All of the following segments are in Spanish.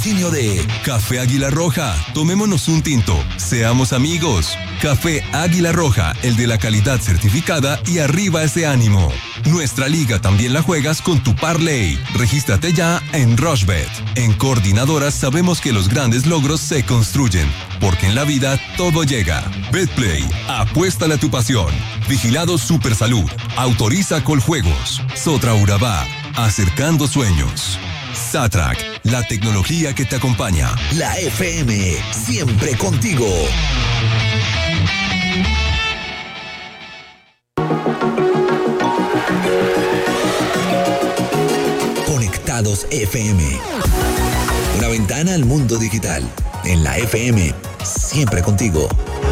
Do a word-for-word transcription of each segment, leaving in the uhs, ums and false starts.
Patrocinio de Café Águila Roja. Tomémonos un tinto. Seamos amigos. Café Águila Roja, el de la calidad certificada y arriba ese ánimo. Nuestra liga también la juegas con tu parlay. Regístrate ya en Rushbet. En Coordinadoras sabemos que los grandes logros se construyen, porque en la vida todo llega. Betplay, apuéstale a tu pasión. Vigilado Supersalud. Autoriza Coljuegos. Sotra Urabá, acercando sueños. Satrac, la tecnología que te acompaña. La F M, siempre contigo. Conectados F M. Una ventana al mundo digital. En la F M, siempre contigo.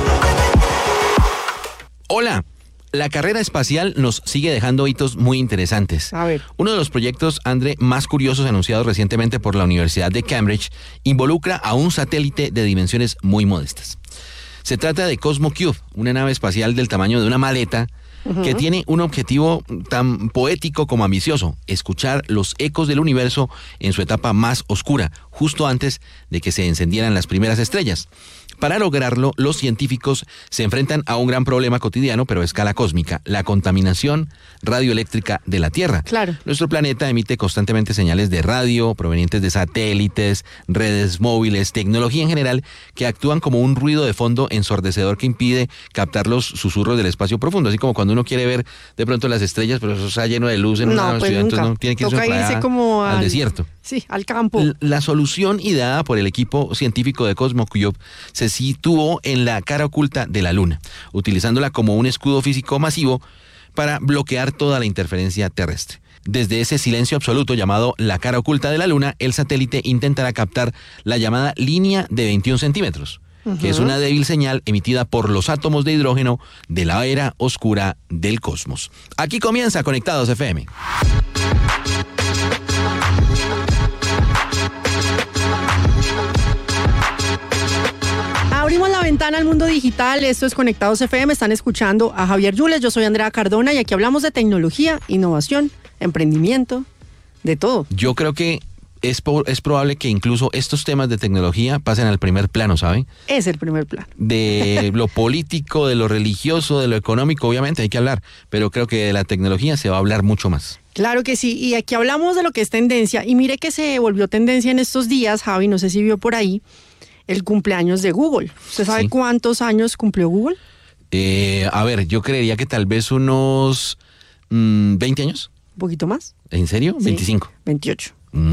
Hola. La carrera espacial nos sigue dejando hitos muy interesantes. A ver. Uno de los proyectos, André, más curiosos anunciados recientemente por la Universidad de Cambridge involucra a un satélite de dimensiones muy modestas. Se trata de CosmoCube, una nave espacial del tamaño de una maleta uh-huh. que tiene un objetivo tan poético como ambicioso: escuchar los ecos del universo en su etapa más oscura, justo antes de que se encendieran las primeras estrellas. Para lograrlo, los científicos se enfrentan a un gran problema cotidiano, pero a escala cósmica: la contaminación radioeléctrica de la Tierra. Claro. Nuestro planeta emite constantemente señales de radio provenientes de satélites, redes móviles, tecnología en general, que actúan como un ruido de fondo ensordecedor que impide captar los susurros del espacio profundo. Así como cuando uno quiere ver de pronto las estrellas, pero eso está lleno de luz en no, una pues ciudad, nunca. entonces no tiene que irse, Toca irse como al, al desierto. Sí, al campo. La solución ideada por el equipo científico de CosmoCube se situó en la cara oculta de la Luna, utilizándola como un escudo físico masivo para bloquear toda la interferencia terrestre. Desde ese silencio absoluto llamado la cara oculta de la Luna, el satélite intentará captar la llamada línea de veintiún centímetros, uh-huh. que es una débil señal emitida por los átomos de hidrógeno de la era oscura del cosmos. Aquí comienza Conectados F M. Abrimos la ventana al mundo digital. Esto es Conectados F M. Están escuchando a Javier Yules. Yo soy Andrea Cardona y aquí hablamos de tecnología, innovación, emprendimiento, de todo. Yo creo que es, es probable que incluso estos temas de tecnología pasen al primer plano, ¿saben? Es el primer plano. De lo político, de lo religioso, de lo económico, obviamente hay que hablar, pero creo que de la tecnología se va a hablar mucho más. Claro que sí, y aquí hablamos de lo que es tendencia. Y mire que se volvió tendencia en estos días, Javi, no sé si vio por ahí, el cumpleaños de Google. ¿Usted sabe sí. cuántos años cumplió Google? Eh, a ver, yo creería que tal vez unos mmm, veinte años. ¿Un poquito más? ¿En serio? Sí, veinticinco. veintiocho.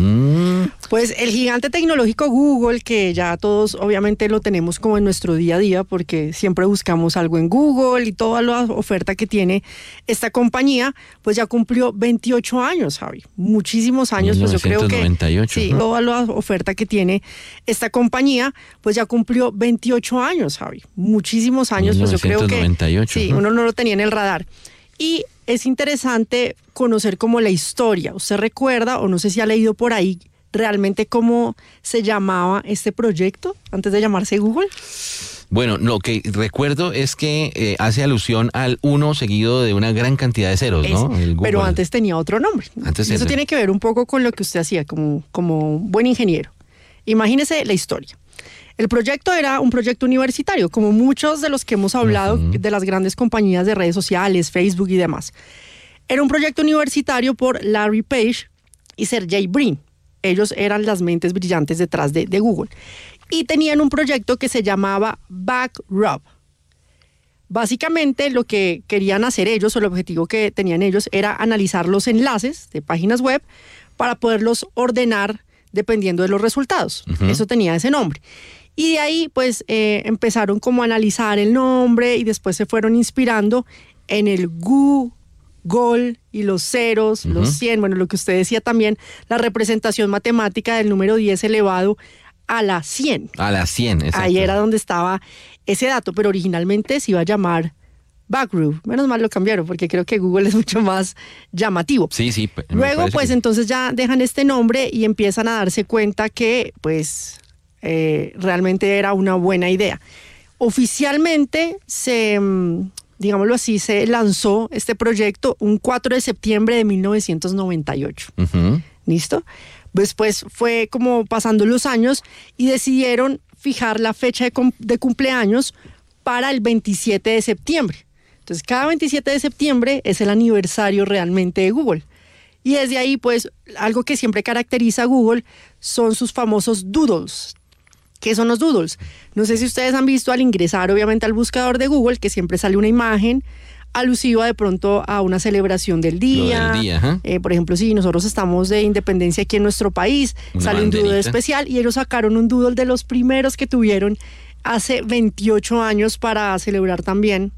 Mm. Pues el gigante tecnológico Google, que ya todos obviamente lo tenemos como en nuestro día a día porque siempre buscamos algo en Google y toda la oferta que tiene esta compañía, pues ya cumplió veintiocho años, Javi. Muchísimos años, mil novecientos noventa y ocho, pues yo creo que sí, ¿no? toda la oferta que tiene esta compañía, pues ya cumplió veintiocho años, Javi. Muchísimos años, pues yo creo que mil novecientos noventa y ocho, sí, ¿no? uno no lo tenía en el radar. Y es interesante conocer como la historia. ¿Usted recuerda, o no sé si ha leído por ahí, realmente cómo se llamaba este proyecto antes de llamarse Google? Bueno, lo que recuerdo es que eh, hace alusión al uno seguido de una gran cantidad de ceros, ¿no? Es, El pero antes tenía otro nombre. Antes Eso era... tiene que ver un poco con lo que usted hacía como, como buen ingeniero. Imagínese la historia. El proyecto era un proyecto universitario, como muchos de los que hemos hablado, uh-huh. de las grandes compañías de redes sociales, Facebook y demás. Era un proyecto universitario por Larry Page y Sergey Brin. Ellos eran las mentes brillantes detrás de, de Google. Y tenían un proyecto que se llamaba Backrub. Básicamente lo que querían hacer ellos, o el objetivo que tenían ellos, era analizar los enlaces de páginas web para poderlos ordenar dependiendo de los resultados. Uh-huh. Eso tenía ese nombre. Y de ahí, pues, eh, empezaron como a analizar el nombre y después se fueron inspirando en el Google y los ceros, uh-huh. los cien, bueno, lo que usted decía también, la representación matemática del número diez elevado a la cien. A la cien, exacto. Ahí era donde estaba ese dato, pero originalmente se iba a llamar Backrub. Menos mal lo cambiaron, porque creo que Google es mucho más llamativo. Sí, sí. Luego, pues, que... entonces ya dejan este nombre y empiezan a darse cuenta que, pues... Eh, realmente era una buena idea. Oficialmente se, digámoslo así, se lanzó este proyecto un cuatro de septiembre de mil novecientos noventa y ocho. Uh-huh. ¿Listo? Después fue como pasando los años y decidieron fijar la fecha de, cum- de cumpleaños para el veintisiete de septiembre. Entonces, cada veintisiete de septiembre es el aniversario realmente de Google. Y desde ahí, pues, algo que siempre caracteriza a Google son sus famosos doodles. ¿Qué son los doodles? No sé si ustedes han visto al ingresar, obviamente, al buscador de Google, que siempre sale una imagen alusiva de pronto a una celebración del día. Lo del día, ajá. Eh, por ejemplo, si nosotros estamos de independencia aquí en nuestro país, Una sale un doodle banderita. especial y ellos sacaron un doodle de los primeros que tuvieron hace veintiocho años para celebrar también,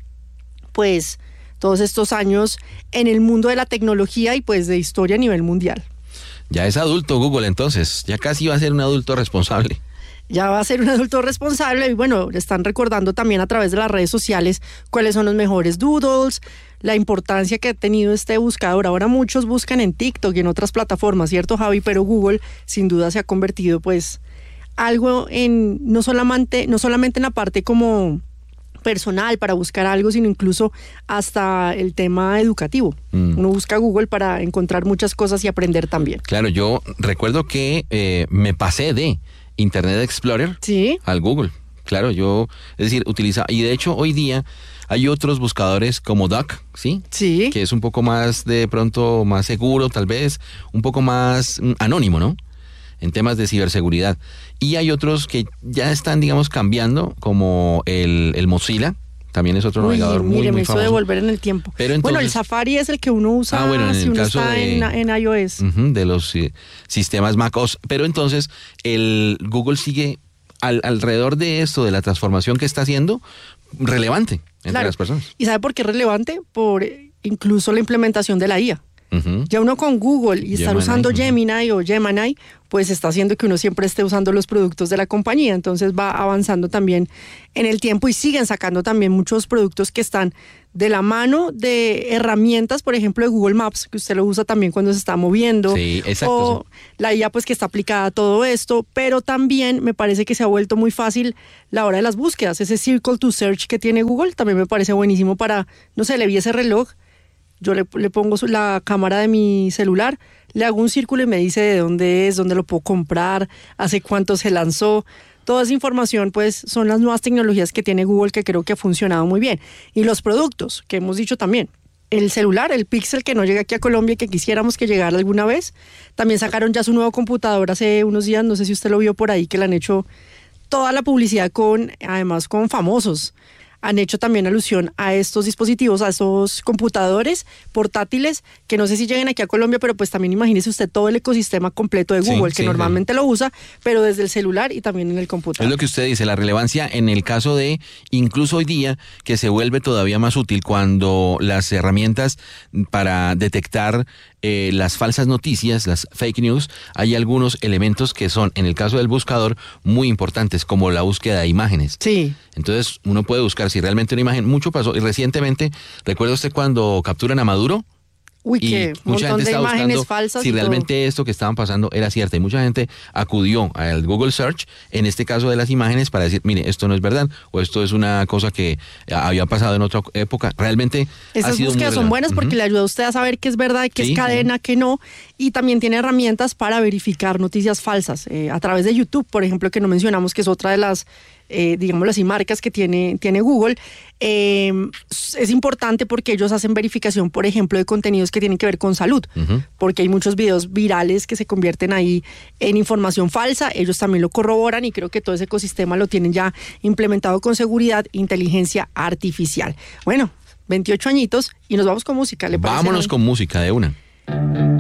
pues, todos estos años en el mundo de la tecnología y pues de historia a nivel mundial. Ya es adulto Google entonces, ya casi va a ser un adulto responsable. Ya va a ser un adulto responsable y bueno, le están recordando también a través de las redes sociales cuáles son los mejores doodles, la importancia que ha tenido este buscador. Ahora muchos buscan en TikTok y en otras plataformas, ¿cierto, Javi? Pero Google sin duda se ha convertido pues algo en, no solamente, no solamente en la parte como personal para buscar algo, sino incluso hasta el tema educativo. Mm. Uno busca Google para encontrar muchas cosas y aprender también. Claro, yo recuerdo que eh, me pasé de Internet Explorer ¿Sí? al Google. Claro, yo, es decir, utiliza, y de hecho hoy día hay otros buscadores como Duck, ¿sí? Sí. Que es un poco más, de pronto, más seguro, tal vez, un poco más mm, anónimo, ¿no? En temas de ciberseguridad. Y hay otros que ya están, digamos, cambiando, como el, el Mozilla, también es otro Uy, navegador muy, mire, muy me hizo famoso. devolver en el tiempo. Pero entonces, bueno, el Safari es el que uno usa ah, bueno, en si el uno caso está de, en, en iOS. Uh-huh, de los eh, sistemas macOS. Pero entonces, el Google sigue al, alrededor de esto, de la transformación que está haciendo, relevante entre Claro. las personas. ¿Y sabe por qué es relevante? Por eh, incluso la implementación de la I A. Uh-huh. Ya uno con Google y estar Gemini, usando uh-huh. Gemini o Gemini, pues está haciendo que uno siempre esté usando los productos de la compañía. Entonces va avanzando también en el tiempo y siguen sacando también muchos productos que están de la mano de herramientas, por ejemplo, de Google Maps, que usted lo usa también cuando se está moviendo. Sí, exacto. O Sí. la I A pues que está aplicada a todo esto, pero también me parece que se ha vuelto muy fácil la hora de las búsquedas. Ese Circle to Search que tiene Google también me parece buenísimo para, no sé, le vi ese reloj. Yo le, le pongo su, la cámara de mi celular, le hago un círculo y me dice de dónde es, dónde lo puedo comprar, hace cuánto se lanzó. Toda esa información, pues, son las nuevas tecnologías que tiene Google que creo que ha funcionado muy bien. Y los productos, que hemos dicho también. El celular, el Pixel, que no llega aquí a Colombia y que quisiéramos que llegara alguna vez. También sacaron ya su nuevo computador hace unos días, no sé si usted lo vio por ahí, que le han hecho toda la publicidad con, además, con famosos. Han hecho también alusión a estos dispositivos, a estos computadores portátiles, que no sé si lleguen aquí a Colombia, pero pues también imagínese usted todo el ecosistema completo de Google, Sí, que sí, normalmente sí. lo usa, pero desde el celular y también en el computador. Es lo que usted dice, la relevancia en el caso de, incluso hoy día, que se vuelve todavía más útil cuando las herramientas para detectar eh, las falsas noticias, las fake news, hay algunos elementos que son, en el caso del buscador, muy importantes, como la búsqueda de imágenes. Sí. Entonces, uno puede buscar si realmente una imagen, mucho pasó, y recientemente, ¿recuerda usted cuando capturan a Maduro? Uy, y que un mucha montón gente de estaba imágenes buscando falsas si y realmente todo. esto que estaban pasando era cierto. Y mucha gente acudió al Google Search, en este caso de las imágenes, para decir, mire, esto no es verdad, o esto es una cosa que había pasado en otra época. Realmente Esas ha sido búsquedas muy son buenas porque uh-huh. le ayuda a usted a saber qué es verdad, qué Sí, es cadena, sí. qué no, y también tiene herramientas para verificar noticias falsas. Eh, a través de YouTube, por ejemplo, que no mencionamos, que es otra de las, eh, digamos, así, marcas que tiene, tiene Google. Eh, es importante porque ellos hacen verificación, por ejemplo, de contenidos que tienen que ver con salud, Uh-huh. porque hay muchos videos virales que se convierten ahí en información falsa. Ellos también lo corroboran y creo que todo ese ecosistema lo tienen ya implementado con seguridad, inteligencia artificial. Bueno, veintiocho añitos y nos vamos con música, ¿le parece? Vámonos con música de una.